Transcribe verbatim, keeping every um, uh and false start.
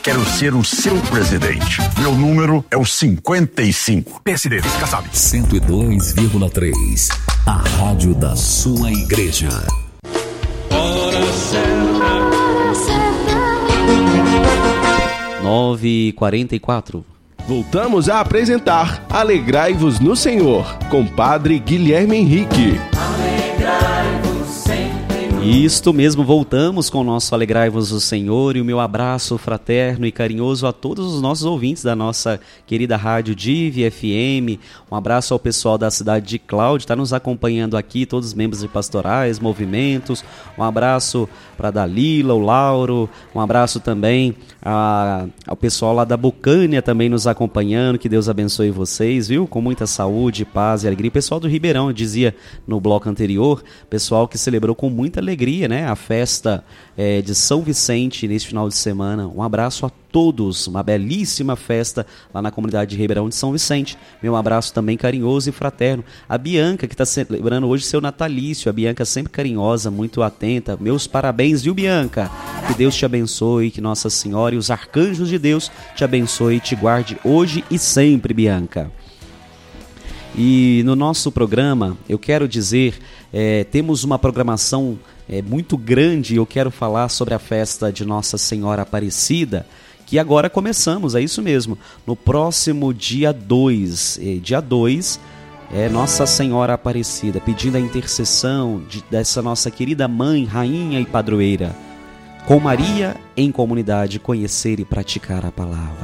Quero ser o seu presidente. Meu número é o cinquenta e cinco. P S D, Kassab. cento e dois vírgula três. A rádio da sua igreja. nove e quarenta e quatro. Voltamos a apresentar Alegrai-vos no Senhor, com Padre Guilherme Henrique. Isto mesmo, voltamos com o nosso Alegrai-vos no Senhor, e o meu abraço fraterno e carinhoso a todos os nossos ouvintes da nossa querida rádio Dive F M. Um abraço ao pessoal da cidade de Cláudio, está nos acompanhando aqui, todos os membros de pastorais, movimentos. Um abraço para a Dalila, o Lauro, um abraço também a, ao pessoal lá da Bucânia também nos acompanhando. Que Deus abençoe vocês, viu? Com muita saúde, paz e alegria. O pessoal do Ribeirão, eu dizia no bloco anterior, pessoal que celebrou com muita alegria, né? A festa é, de São Vicente nesse final de semana. Um abraço a todos, uma belíssima festa lá na comunidade de Ribeirão de São Vicente. Meu abraço também carinhoso e fraterno. A Bianca, que está celebrando hoje seu natalício. A Bianca sempre carinhosa, muito atenta. Meus parabéns, viu, Bianca? Que Deus te abençoe, que Nossa Senhora e os arcanjos de Deus te abençoe e te guarde hoje e sempre, Bianca. E no nosso programa, eu quero dizer, é, temos uma programação é, muito grande. Eu quero falar sobre a festa de Nossa Senhora Aparecida, que agora começamos, é isso mesmo, no próximo dia dois, eh, dia dois, é Nossa Senhora Aparecida, pedindo a intercessão de, dessa nossa querida mãe, rainha e padroeira, com Maria em comunidade, conhecer e praticar a palavra.